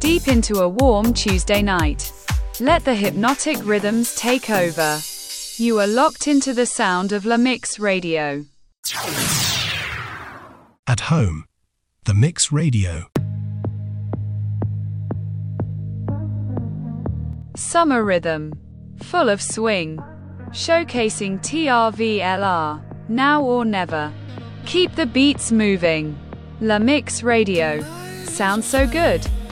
deep into a warm Tuesday night. Let the hypnotic rhythms take over. You are locked into the sound of La Mix Radio. At home, The Mix Radio. Summer rhythm. Full of swing. Showcasing TRVLR. Now or never. Keep the beats moving. La Mix Radio. Sounds so good.